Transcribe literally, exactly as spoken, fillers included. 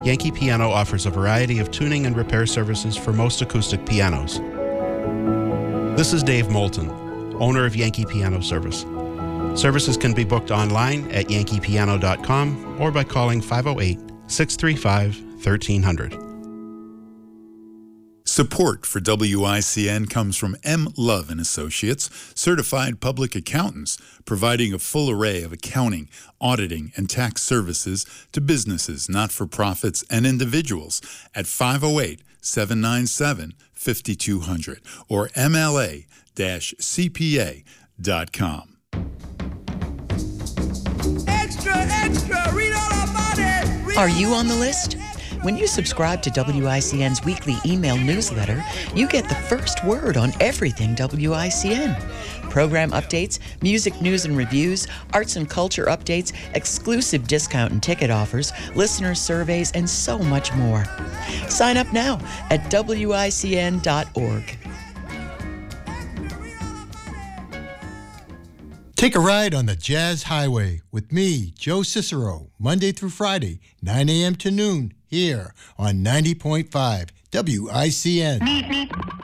Yankee Piano offers a variety of tuning and repair services for most acoustic pianos. This is Dave Moulton, owner of Yankee Piano Service. Services can be booked online at yankee piano dot com or by calling five oh eight, six three five, one three zero zero. Support for W I C N comes from M. Love and Associates, certified public accountants, providing a full array of accounting, auditing, and tax services to businesses, not-for-profits, and individuals at five oh eight, seven nine seven, five two zero zero or M L A C P A dot com. Extra, extra, read all about it. Read Are you on the list? When you subscribe to W I C N's weekly email newsletter, you get the first word on everything W I C N. Program updates, music news and reviews, arts and culture updates, exclusive discount and ticket offers, listener surveys, and so much more. Sign up now at W I C N dot org. Take a ride on the Jazz Highway with me, Joe Cicero, Monday through Friday, nine a.m. to noon, here on ninety point five W I C N.